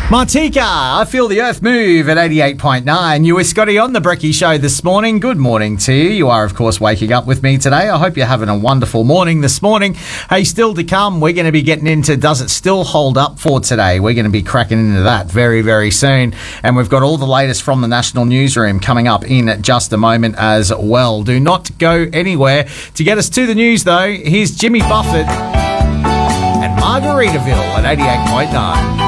Martika, I feel the earth move at 88.9. You were Scotty on the Brekkie Show this morning. Good morning to you. You are, of course, waking up with me today. I hope you're having a wonderful morning this morning. Hey, still to come, we're going to be getting into Does It Still Hold Up for today. We're going to be cracking into that very, very soon. And we've got all the latest from the National Newsroom coming up in just a moment as well. Do not go anywhere. To get us to the news, though, here's Jimmy Buffett and Margaritaville at 88.9.